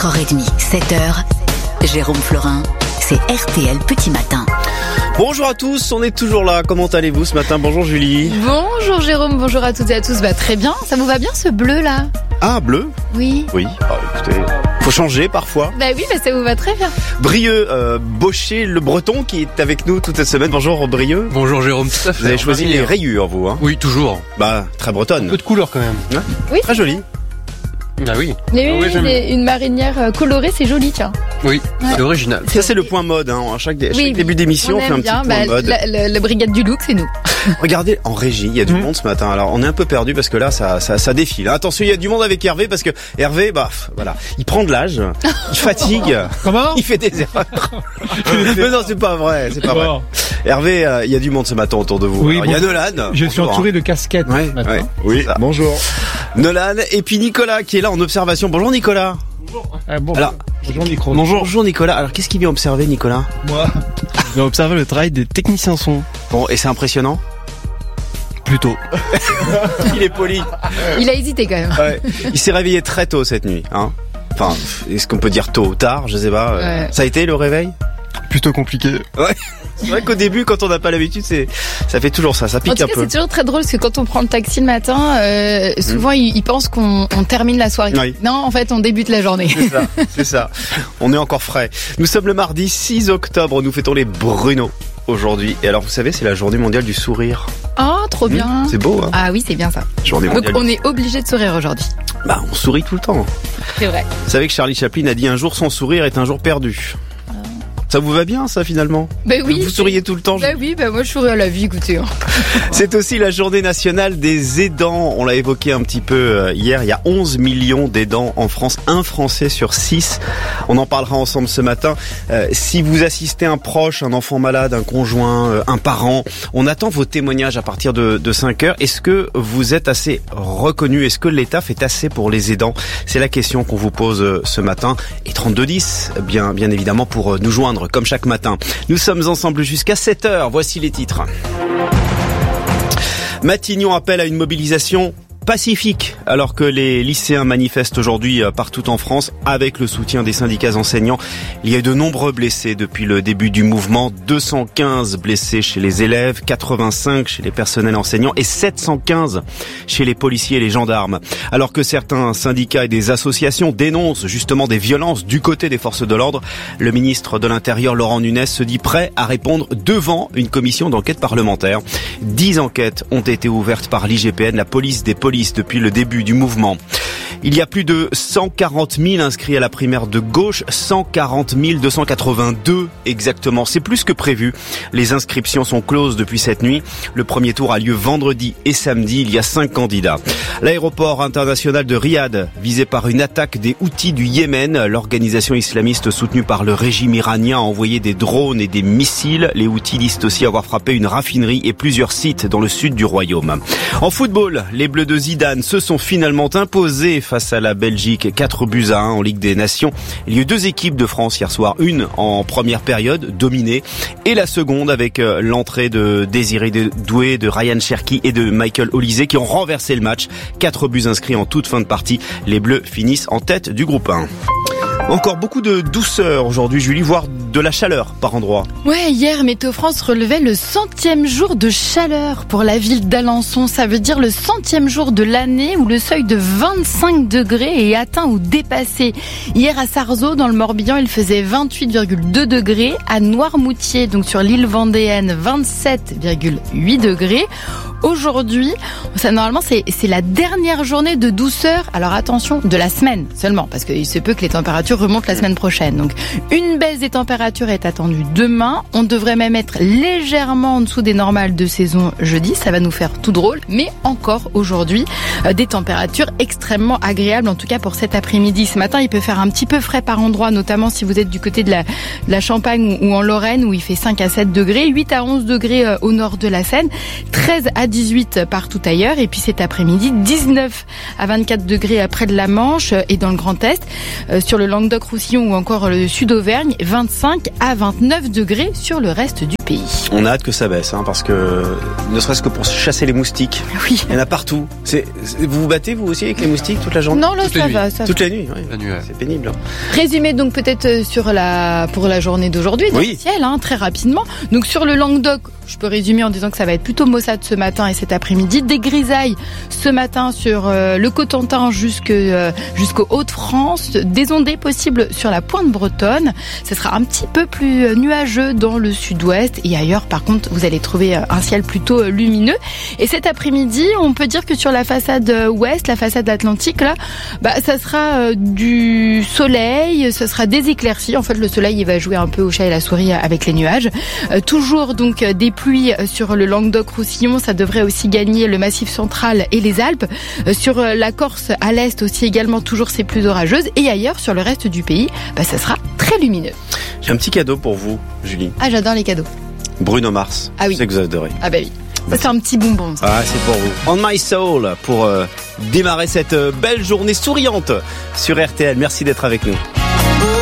4h30, 7h, Jérôme Florin, c'est RTL Petit Matin. Bonjour à tous, on est toujours là. Comment allez-vous ce matin? Bonjour Julie. Bonjour Jérôme, bonjour à toutes et à tous. Très bien, ça vous va bien ce bleu là? Ah, bleu? Oui. Oui, écoutez, faut changer parfois. Oui, ça vous va très bien. Brieux, Baucher, le breton qui est avec nous toute cette semaine. Bonjour Brieux. Bonjour Jérôme, tout à fait. Vous avez choisi les rayures vous, hein? Oui, toujours. Très bretonne. Un peu de couleur quand même. Ouais. Oui. Très joli. Ah oui. Une marinière colorée, c'est joli, tiens. Oui, c'est original. Ça c'est le point mode, hein. À chaque début d'émission, on fait un petit point mode. La brigade du look, c'est nous. Regardez, en régie, il y a du monde ce matin. Alors, on est un peu perdu parce que là, ça défile. Attention, il y a du monde avec Hervé parce que Hervé, voilà, il prend de l'âge, il fatigue. Comment? Il fait des erreurs. Mais non, c'est pas vrai, vrai. Hervé, il y a du monde ce matin autour de vous. Oui, alors, il y a Nolan. Je suis entouré de casquettes. Oui, bonjour. Nolan, et puis Nicolas qui est là en observation. Bonjour Nicolas. Bonjour Nicolas. Bonjour Nicolas. Alors, qu'est-ce qu'il vient observer, Nicolas? Moi, je viens observer le travail des techniciens son. Bon, et c'est impressionnant? Plutôt. Il est poli. Il a hésité quand même. Ouais. Il s'est réveillé très tôt cette nuit, hein. Enfin, est-ce qu'on peut dire tôt ou tard? Je sais pas. Ouais. Ça a été le réveil? Plutôt compliqué. Ouais. C'est vrai qu'au début, quand on n'a pas l'habitude, ça fait toujours ça pique un peu. C'est toujours très drôle parce que quand on prend le taxi le matin, souvent ils pensent qu'on termine la soirée. Oui. Non, en fait, on débute la journée. C'est ça. On est encore frais. Nous sommes le mardi 6 octobre. Nous fêtons les Bruno aujourd'hui. Et alors, vous savez, c'est la journée mondiale du sourire. Oh, trop bien. C'est beau, hein? Ah oui, c'est bien ça. Journée Donc mondiale. on est obligé de sourire aujourd'hui. On sourit tout le temps. C'est vrai. Vous savez que Charlie Chaplin a dit un jour sans sourire est un jour perdu. Ça vous va bien, ça, finalement? Oui. Vous souriez tout le temps? Oui, moi je souris à la vie, écoutez. C'est aussi la journée nationale des aidants. On l'a évoqué un petit peu hier. Il y a 11 millions d'aidants en France. Un Français sur 6. On en parlera ensemble ce matin. Si vous assistez un proche, un enfant malade, un conjoint, un parent, on attend vos témoignages à partir de 5 heures. Est-ce que vous êtes assez reconnu? Est-ce que l'État fait assez pour les aidants? C'est la question qu'on vous pose ce matin. Et 3210, bien évidemment, pour nous joindre comme chaque matin. Nous sommes ensemble jusqu'à 7h. Voici les titres. Matignon appelle à une mobilisation pacifique, alors que les lycéens manifestent aujourd'hui partout en France avec le soutien des syndicats enseignants. Il y a eu de nombreux blessés depuis le début du mouvement. 215 blessés chez les élèves, 85 chez les personnels enseignants et 715 chez les policiers et les gendarmes. Alors que certains syndicats et des associations dénoncent justement des violences du côté des forces de l'ordre, le ministre de l'Intérieur Laurent Nunez se dit prêt à répondre devant une commission d'enquête parlementaire. 10 enquêtes ont été ouvertes par l'IGPN, la police des polices, depuis le début du mouvement. Il y a plus de 140 000 inscrits à la primaire de gauche, 140 282 exactement. C'est plus que prévu. Les inscriptions sont closes depuis cette nuit. Le premier tour a lieu vendredi et samedi. Il y a 5 candidats. L'aéroport international de Riyad, visé par une attaque des Houthis du Yémen. L'organisation islamiste soutenue par le régime iranien a envoyé des drones et des missiles. Les Houthis disent aussi avoir frappé une raffinerie et plusieurs sites dans le sud du royaume. En football, les Bleus de Zidane se sont finalement imposés face à la Belgique, 4-1 en Ligue des Nations. Il y a eu 2 équipes de France hier soir, une en première période, dominée, et la seconde avec l'entrée de Désiré Doué, de Ryan Cherki et de Michael Olysée qui ont renversé le match. 4 buts inscrits en toute fin de partie. Les Bleus finissent en tête du groupe 1. Encore beaucoup de douceur aujourd'hui, Julie, voire de la chaleur par endroits. Ouais, hier, Météo France relevait le 100e jour de chaleur pour la ville d'Alençon. Ça veut dire le 100e jour de l'année où le seuil de 25 degrés est atteint ou dépassé. Hier à Sarzeau, dans le Morbihan, il faisait 28,2 degrés. À Noirmoutier, donc sur l'île vendéenne, 27,8 degrés. Aujourd'hui, normalement, c'est la dernière journée de douceur. Alors attention, de la semaine seulement, parce qu'il se peut que les températures remontent la semaine prochaine. Donc, une baisse des températures est attendue demain. On devrait même être légèrement en dessous des normales de saison jeudi. Ça va nous faire tout drôle. Mais encore aujourd'hui, des températures extrêmement agréables, en tout cas pour cet après-midi. Ce matin, il peut faire un petit peu frais par endroit, notamment si vous êtes du côté de la Champagne ou en Lorraine, où il fait 5 à 7 degrés, 8 à 11 degrés au nord de la Seine, 13 à 18 partout ailleurs. Et puis cet après-midi, 19 à 24 degrés près de la Manche et dans le Grand Est. Sur le Languedoc-Roussillon ou encore le Sud-Auvergne, 25 à 29 degrés sur le reste du pays. On a hâte que ça baisse, parce que ne serait-ce que pour chasser les moustiques, Oui. il y en a partout. Vous vous battez vous aussi avec les moustiques toute la journée? Non, là, Toutes les ça nuits. va, ça Toute va. la nuit, oui. La nuit, ouais. C'est pénible. Résumé donc peut-être pour la journée d'aujourd'hui dans Oui. le ciel, très rapidement. Donc sur le Languedoc, je peux résumer en disant que ça va être plutôt maussade ce matin et cet après-midi. Des grisailles ce matin sur le Cotentin jusqu'aux Hauts-de-France. Des ondées possibles sur la pointe bretonne. Ce sera un petit peu plus nuageux dans le sud-ouest. Et ailleurs, par contre, vous allez trouver un ciel plutôt lumineux. Et cet après-midi, on peut dire que sur la façade ouest, la façade atlantique, là, ça sera du soleil, ce sera des éclaircies. En fait, le soleil, il va jouer un peu au chat et la souris avec les nuages. Toujours donc des pluies sur le Languedoc-Roussillon. Ça devrait aussi gagner le Massif central et les Alpes. Sur la Corse à l'est aussi également toujours ces pluies orageuses. Et ailleurs, sur le reste du pays, ça sera très lumineux. J'ai un petit cadeau pour vous, Julie. Ah, j'adore les cadeaux. Bruno Mars. Ah oui. Je sais que vous adorez. Ah bah oui. Ça, c'est un petit bonbon, ça. Ah, c'est pour vous. On My Soul pour démarrer cette belle journée souriante sur RTL. Merci d'être avec nous.